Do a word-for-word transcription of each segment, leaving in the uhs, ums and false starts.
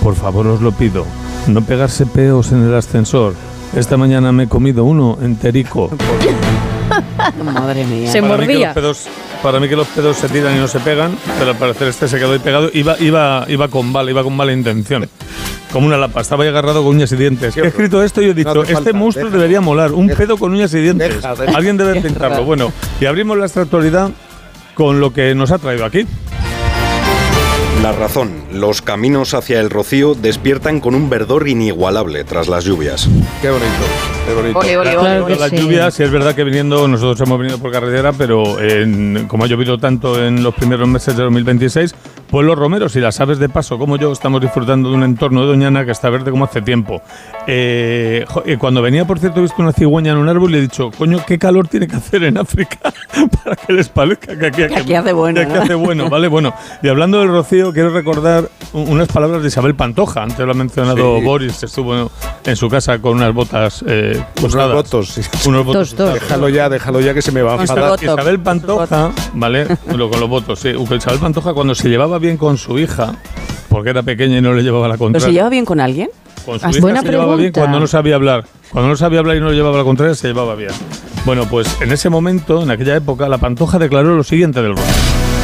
por favor os lo pido, no pegarse peos en el ascensor. Esta mañana me he comido uno enterico. Madre mía. Se para mí mordía. que los pedos, para mí que los pedos se tiran y no se pegan, pero al parecer este se quedó ahí pegado. Iba, iba, iba con mala, iba con mala intención. Como una lapa, estaba ahí agarrado con uñas y dientes. He escrito esto y he dicho, No este falta, monstruo deja. debería molar, un Deja. pedo con uñas y dientes. Deja, deja. Alguien debe pintarlo. Bueno, y abrimos la actualidad con lo que nos ha traído aquí. La razón. Los caminos hacia el Rocío despiertan con un verdor inigualable tras las lluvias. Qué bonito, qué bonito. Ole, ole, ole. Claro que Las sí. lluvias, sí es verdad que viniendo, nosotros hemos venido por carretera, pero en- como ha llovido tanto en los primeros meses de dos mil veintiséis, pues los romeros y las aves de paso, como yo, estamos disfrutando de un entorno de Doñana que está verde como hace tiempo. Eh, jo- eh, cuando venía, por cierto, he visto una cigüeña en un árbol y le he dicho, coño, qué calor tiene que hacer en África para que les parezca que aquí, Que aquí hace bueno, que aquí ¿no? hace bueno, ¿vale? Bueno, y hablando del Rocío, quiero recordar un- unas palabras de Isabel Pantoja. Antes lo ha mencionado Sí. Boris, estuvo en su casa con unas botas eh, Unos usadas. votos, sí. Unos votos. Dos, dos. Déjalo ya, déjalo ya que se me va a Con su enfadar. voto. Isabel Pantoja, ¿vale? Lo, con los votos, sí. Isabel Pantoja, cuando se llevaba bien con su hija, porque era pequeña y no le llevaba la ¿Pero contraria. se lleva bien con alguien? Con su Ah, hija buena se llevaba bien pregunta. cuando no sabía hablar. Cuando no sabía hablar y no le llevaba la contraria, se llevaba bien. Bueno, pues en ese momento, en aquella época, la Pantoja declaró lo siguiente del Rocío.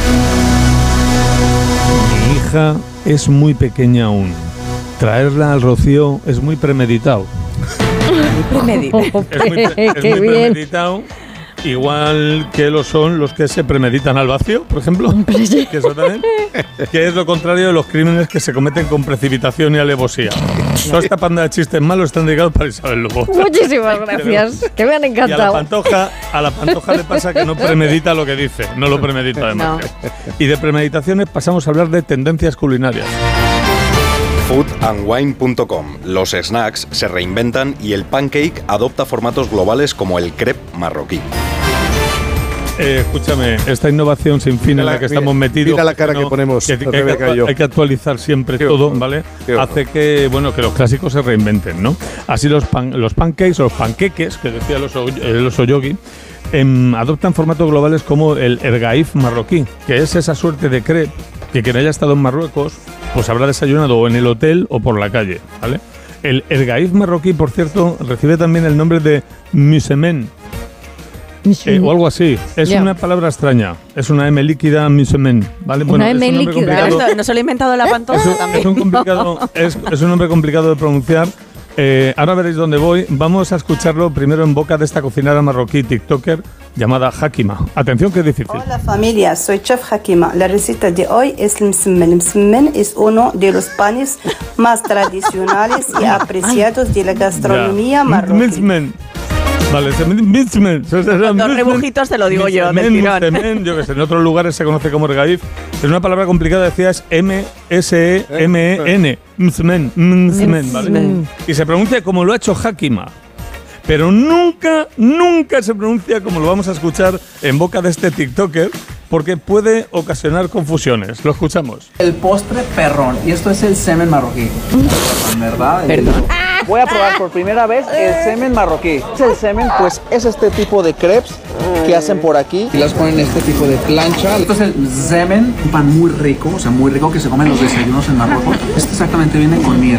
Mi hija es muy pequeña aún. Traerla al Rocío es muy premeditado. Premeditado. Es muy, pre- es Qué muy bien. premeditado, igual que lo son los que se premeditan al vacío, por ejemplo. Que eso también, que es lo contrario de los crímenes que se cometen con precipitación y alevosía. Toda esta panda de chistes malos están dedicados para Isabel Lobo. Muchísimas gracias, que me han Y a la encantado. Pantoja, a la Pantoja le pasa que no premedita lo que dice, no lo premedita además. Y de premeditaciones pasamos a hablar de tendencias culinarias. food and wine punto com. Los snacks se reinventan y el pancake adopta formatos globales como el crepe marroquí. Eh, escúchame, esta innovación sin fin en Mira la que la- estamos mira- metidos. mira la cara no, que ponemos, que- que hay, que, Rebeca y yo. hay que actualizar siempre Qué todo, horror, ¿vale? qué horror. Hace que, bueno, que los clásicos se reinventen, ¿no? Así los, pan, los pancakes o los panqueques, que decía el oso, el oso yogi, em, adoptan formatos globales como el ergaif marroquí, que es esa suerte de crepe que quien haya estado en Marruecos pues habrá desayunado o en el hotel o por la calle, ¿vale? El ergaif marroquí, por cierto, recibe también el nombre de musemen, eh, o algo así. Es Ya. una palabra extraña. Es una M líquida, musemen, ¿vale? Una es M un nombre líquida. complicado. Esto, ¿no se lo ha inventado la Pantoja Es un, también? es un complicado, es, es un nombre complicado de pronunciar. Eh, ahora veréis dónde voy. Vamos a escucharlo primero en boca de esta cocinera marroquí tiktoker llamada Hakima. Atención que es difícil. Hola familia, soy Chef Hakima. La receta de hoy es el msemen. El msemen es uno de los panes más tradicionales y apreciados de la gastronomía Ya. marroquí. Mismen. Vale, se- mismen. Con dos rebujitos te lo digo yo, del Mismen, tirón. mismen, yo que sé, en otros lugares se conoce como ergaif. Es una palabra complicada, decía, es M S E M E N. Mismen, mismen, ¿vale? Mismen. Y se pronuncia como lo ha hecho Hakima. Pero nunca, nunca se pronuncia como lo vamos a escuchar en boca de este TikToker, porque puede ocasionar confusiones. Lo escuchamos. El postre perrón, y esto es el semen marroquí. ¿Verdad? Perdón. Voy a probar por primera vez el semen marroquí. Es el semen, pues es este tipo de crepes que hacen por aquí. Y las ponen en este tipo de plancha. Esto es el semen, un pan muy rico, o sea, muy rico que se come en los desayunos en Marruecos. Este exactamente viene con miel.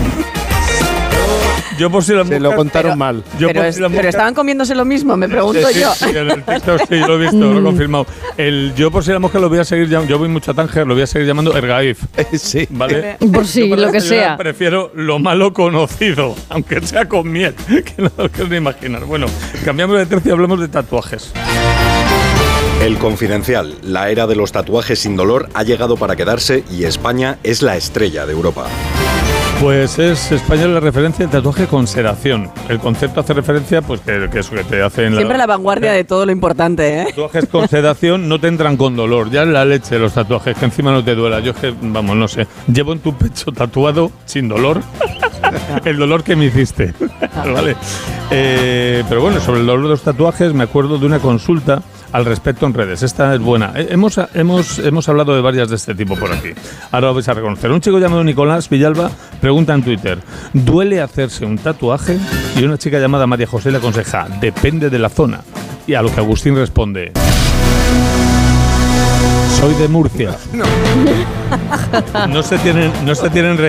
Yo por si la Se lo moscas- contaron pero- mal. Yo Pero, por es- si la pero moscas- estaban comiéndose lo mismo, me pregunto Sí, sí, yo. sí, en el TikTok sí, lo he visto, lo he confirmado. El, yo por si la mosca lo voy a seguir llamando, yo voy mucho a Tánger, lo voy a seguir llamando Ergaif, Sí. ¿vale? Por si, Yo para lo que desayunar sea. Prefiero lo malo conocido, aunque sea con miel, que no lo quiero ni imaginar. Bueno, cambiamos de tercio y hablamos de tatuajes. El Confidencial, la era de los tatuajes sin dolor ha llegado para quedarse y España es la estrella de Europa. Pues es España la referencia en tatuaje con sedación. El concepto hace referencia, pues que, que eso que te hacen Siempre la vanguardia de todo lo importante, ¿eh? Tatuajes con sedación no te entran con dolor. Ya es la leche los tatuajes, que encima no te duela. Yo es que, vamos, no sé. Llevo en tu pecho tatuado sin dolor el dolor que me hiciste. ¿Vale? Eh, pero bueno, sobre el dolor de los tatuajes me acuerdo de una consulta al respecto en redes. Esta es buena. Eh, hemos, hemos, hemos hablado de varias de este tipo por aquí. Ahora lo vais a reconocer. Un chico llamado Nicolás Villalba pregunta en Twitter: ¿duele hacerse un tatuaje? Y una chica llamada María José le aconseja: depende de la zona. Y a lo que Agustín responde: soy de Murcia. No. No se tienen, no se tienen